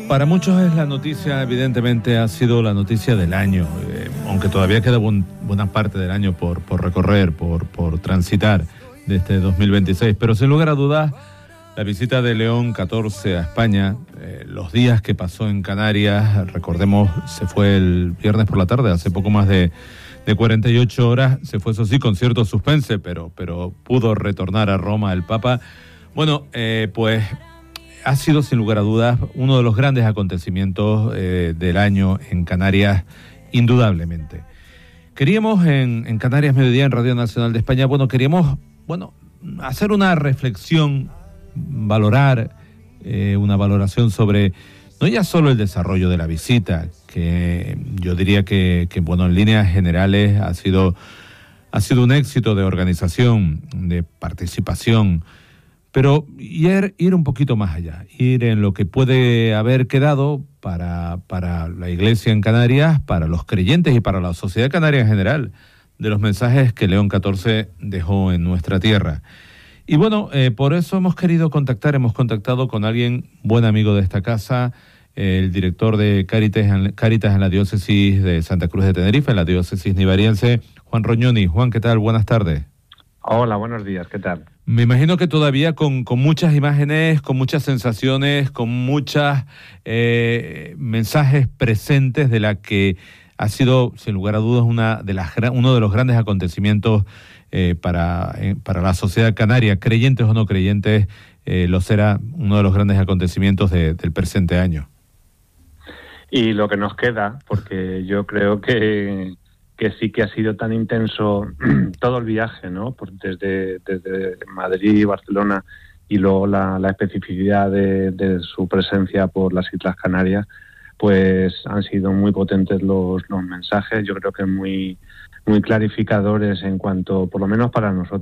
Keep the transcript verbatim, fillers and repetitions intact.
Para muchos es la noticia, evidentemente ha sido la noticia del año, eh, aunque todavía queda buen, buena parte del año por, por recorrer, por, por transitar de este dos mil veintiséis, pero sin lugar a dudas, la visita de León catorce a España, eh, los días que pasó en Canarias, recordemos, se fue el viernes por la tarde, hace poco más de, de cuarenta y ocho horas, se fue eso sí con cierto suspense, pero, pero pudo retornar a Roma el Papa. Bueno, eh, pues ha sido sin lugar a dudas uno de los grandes acontecimientos eh, del año en Canarias, indudablemente. Queríamos en, en Canarias Mediodía, en Radio Nacional de España, bueno, queríamos, bueno, hacer una reflexión, valorar eh, una valoración sobre no ya solo el desarrollo de la visita, que yo diría que, que bueno, en líneas generales ha sido, ha sido un éxito de organización, de participación, pero ir, ir un poquito más allá, ir en lo que puede haber quedado para, para la Iglesia en Canarias, para los creyentes y para la sociedad canaria en general, de los mensajes que León catorce dejó en nuestra tierra. Y bueno, eh, por eso hemos querido contactar, hemos contactado con alguien, buen amigo de esta casa, eh, el director de Cáritas en, Cáritas en la diócesis de Santa Cruz de Tenerife, en la diócesis nivariense, Juan Roñoni. Juan, ¿qué tal? Buenas tardes. Hola, buenos días, ¿qué tal? Me imagino que todavía con, con muchas imágenes, con muchas sensaciones, con muchos eh, mensajes presentes de la que ha sido, sin lugar a dudas, una de las uno de los grandes acontecimientos eh, para, eh, para la sociedad canaria, creyentes o no creyentes, eh, lo será uno de los grandes acontecimientos de, del presente año. Y lo que nos queda, porque yo creo que... que sí que ha sido tan intenso todo el viaje, ¿no? Por, desde, desde Madrid y Barcelona, y luego la, la especificidad de, de su presencia por las Islas Canarias, pues han sido muy potentes los, los mensajes, yo creo que muy, muy clarificadores en cuanto, por lo menos para nosotros,